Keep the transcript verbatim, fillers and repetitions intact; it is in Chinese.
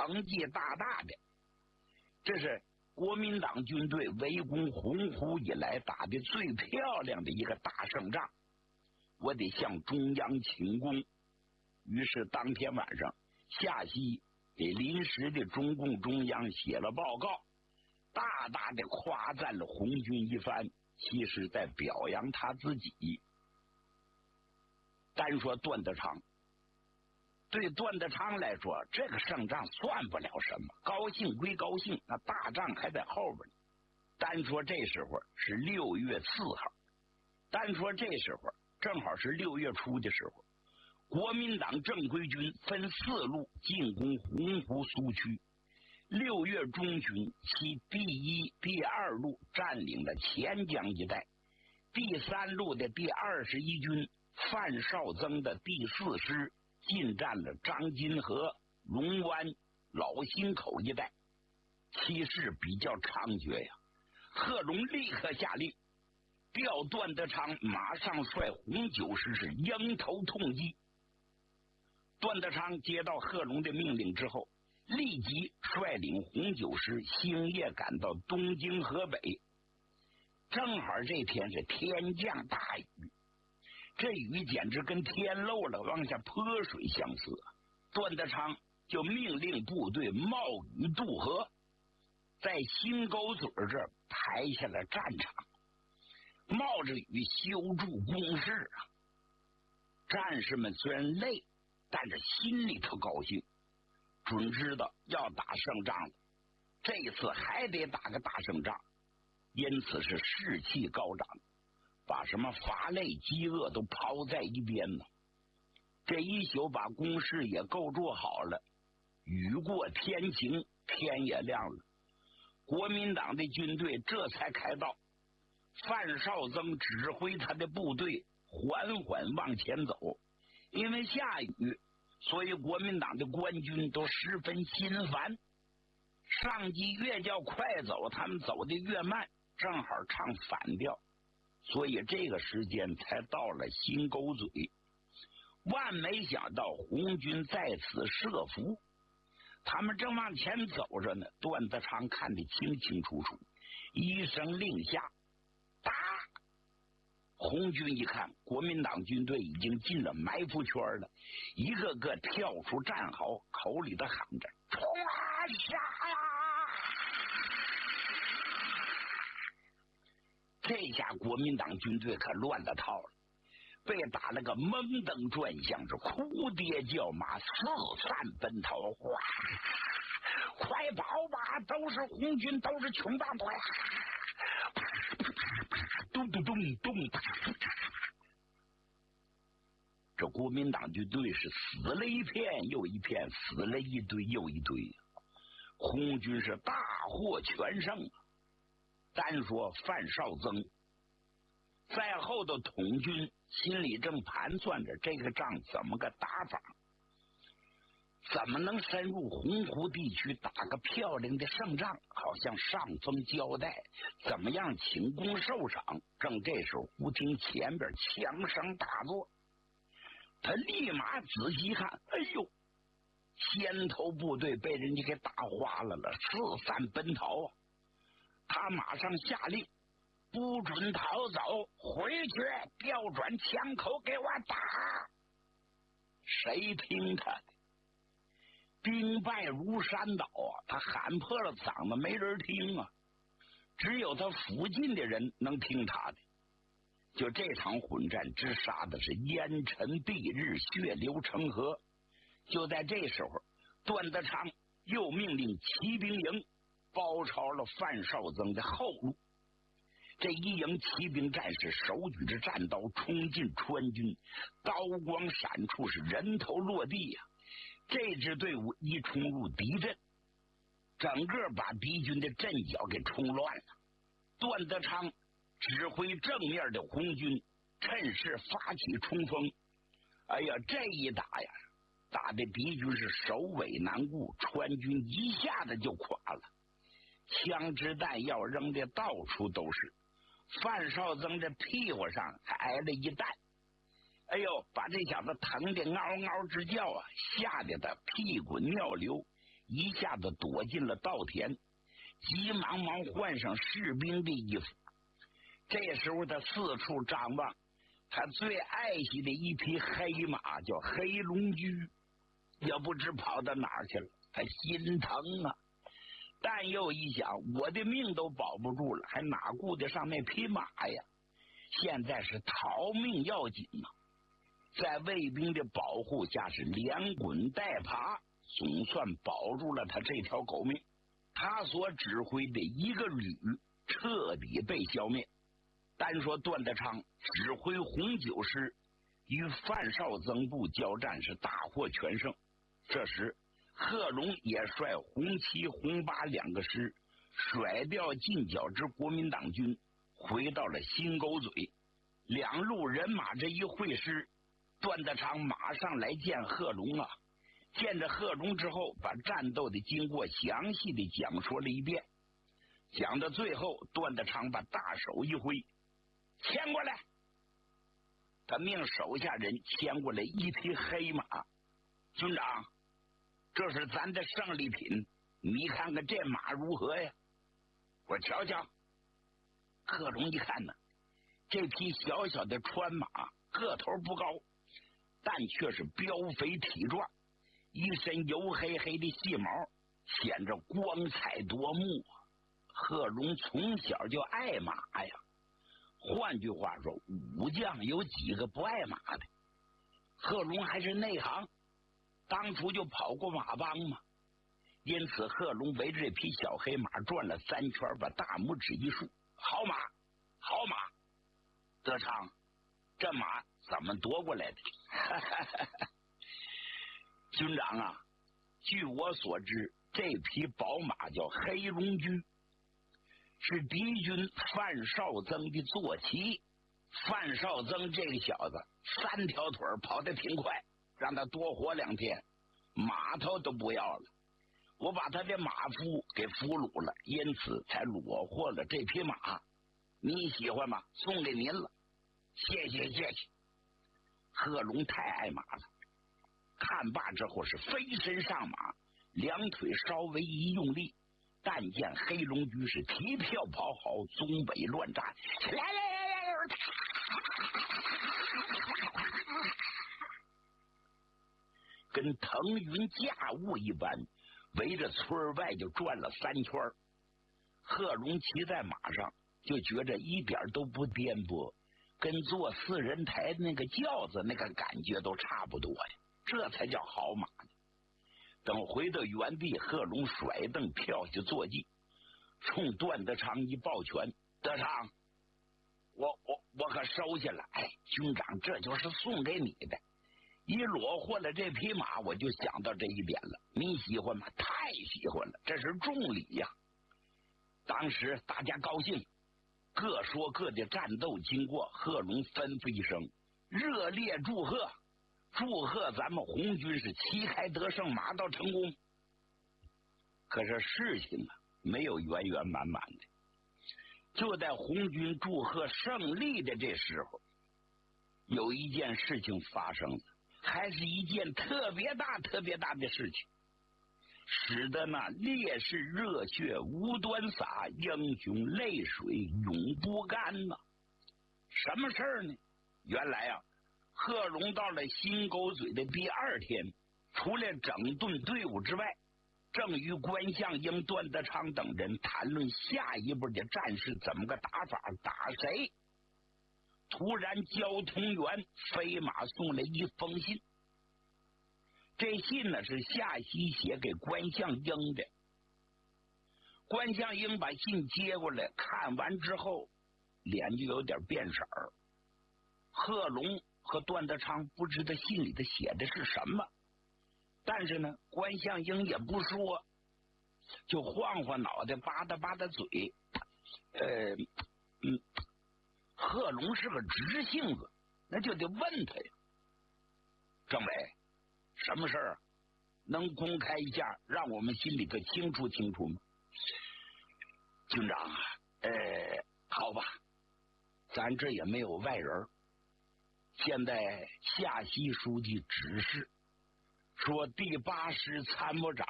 成绩大大的。这是国民党军队围攻洪湖以来打的最漂亮的一个大胜仗，我得向中央请功。于是当天晚上，夏曦给临时的中共中央写了报告，大大的夸赞了红军一番，其实在表扬他自己。单说段德昌，对段德昌来说，这个胜仗算不了什么，高兴归高兴，那大仗还在后边呢。单说这时候是六月四号，单说这时候正好是六月初的时候，国民党正规军分四路进攻洪湖苏区。六月中旬，其第一、第二路占领了钱江一带，第三路的第二十一军范绍曾的第四师进占了张金河、龙湾、老新口一带，气势比较猖獗呀。贺龙立刻下令调段德昌，马上率红九师是迎头痛击。段德昌接到贺龙的命令之后，立即率领红九师星夜赶到东京河北。正好这天是天降大雨，这雨简直跟天漏了往下泼水相似。段德昌就命令部队冒雨渡河，在新沟嘴这儿排下了战场，冒着雨修筑工事啊。战士们虽然累，但是心里头高兴，准知道要打胜仗了，这次还得打个大胜仗，因此是士气高涨，把什么乏累饥饿都抛在一边呢。这一宿把工事也构筑好了，雨过天晴，天也亮了，国民党的军队这才开道。范绍曾指挥他的部队缓缓往前走，因为下雨，所以国民党的官军都十分心烦。上级越叫快走，他们走得越慢，正好唱反调，所以这个时间才到了新沟嘴。万没想到红军在此设伏，他们正往前走着呢，段德昌看得清清楚楚，一声令下，打！红军一看国民党军队已经进了埋伏圈了，一个个跳出战壕，口里头喊着冲啊杀呀！这下国民党军队可乱了套了，被打了个蒙登转向，是哭爹叫妈，四散奔逃。哇！快跑吧，都是红军，都是穷大队！咚咚咚咚！这国民党军队是死了一片又一片，死了一堆又一堆，红军是大获全胜。单说范绍曾在后头统军心里正盘算着这个仗怎么个打法，怎么能深入洪湖地区打个漂亮的胜仗，好像上峰交代，怎么样请功受赏。正这时候忽听前边枪声大作，他立马仔细看，哎呦，先头部队被人家给打花了了，四散奔逃啊！他马上下令，不准逃走，回去调转枪口给我打！谁听他的？兵败如山倒啊！他喊破了嗓子，没人听啊，只有他附近的人能听他的。就这场混战之杀的是烟尘蔽日，血流成河。就在这时候，段德昌又命令骑兵营包抄了范绍曾的后路。这一营骑兵战士手举着战刀冲进川军，刀光闪处，是人头落地呀、啊！这支队伍一冲入敌阵，整个把敌军的阵脚给冲乱了。段德昌指挥正面的红军趁势发起冲锋，哎呀，这一打呀，打的敌军是首尾难顾，川军一下子就垮了，枪支弹药扔的到处都是。范绍曾这屁股上还挨了一弹，哎呦，把这小子疼得嗷嗷直叫啊，吓得他屁滚尿流， 一下子躲进了稻田，急忙忙换上士兵的衣服。这时候他四处张望，他最爱惜的一匹黑马叫黑龙驹，也不知跑到哪儿去了，他心疼啊。但又一想，我的命都保不住了，还哪顾得上那匹马呀？现在是逃命要紧呐！在卫兵的保护下，是连滚带爬，总算保住了他这条狗命。他所指挥的一个旅彻底被消灭。单说段德昌指挥红九师与范绍曾部交战，是大获全胜。这时贺龙也率红七、红八两个师甩掉近剿之国民党军，回到了新沟嘴。两路人马这一会师，段德昌马上来见贺龙啊。见着贺龙之后，把战斗的经过详细的讲说了一遍。讲到最后，段德昌把大手一挥，牵过来。他命手下人牵过来一匹黑马。军长，这是咱的胜利品，你看看这马如何呀？我瞧瞧。贺龙一看呢，这匹小小的川马，个头不高，但却是膘肥体壮，一身油黑黑的细毛，显着光彩夺目啊。贺龙从小就爱马呀，换句话说，武将有几个不爱马的？贺龙还是内行，当初就跑过马帮嘛。因此贺龙围着这匹小黑马转了三圈，把大拇指一竖，好马，好马。德昌，这马怎么夺过来的？军长啊，据我所知，这匹宝马叫黑龙驹，是敌军范绍曾的坐骑。范绍曾这个小子三条腿跑得挺快，让他多活两天，马头都不要了。我把他的马夫给俘虏了，因此才虏获了这匹马。你喜欢吗？送给您了。谢谢谢谢。贺龙太爱马了，看罢之后是飞身上马，两腿稍微一用力，但见黑龙驹是蹄跳跑好，棕尾乱战，来来来来来，跟腾云驾雾一般，围着村外就转了三圈。贺龙骑在马上，就觉着一点都不颠簸，跟坐四人台那个轿子那个感觉都差不多呀，这才叫好马呢。等回到原地，贺龙甩蹬跳下坐骑，冲段德昌一抱拳：“德昌，我我我可收下了。哎，军长，这就是送给你的。一虏获了这匹马，我就想到这一点了。你喜欢吗？太喜欢了，这是重礼呀。”当时大家高兴，各说各的战斗经过。贺龙吩咐一声，热烈祝贺，祝贺咱们红军是旗开得胜，马到成功。可是事情啊，没有圆圆满满的。就在红军祝贺胜利的这时候，有一件事情发生了，还是一件特别大特别大的事情，使得那烈士热血无端洒，英雄泪水永不干呐。什么事儿呢？原来啊，贺龙到了新沟嘴的第二天，除了整顿队伍之外，正与关向英、段德昌等人谈论下一步的战事怎么个打法，打谁。突然交通员飞马送来一封信，这信呢是夏曦写给关向英的。关向英把信接过来，看完之后脸就有点变色儿。贺龙和段德昌不知道信里头写的是什么，但是呢关向英也不说，就晃晃脑袋，吧嗒吧嗒嘴。呃嗯贺龙是个直性子，那就得问他呀。政委，什么事儿？能公开一下，让我们心里头清楚清楚吗？军长啊，呃，好吧，咱这也没有外人。现在夏曦书记指示说，第八师参谋长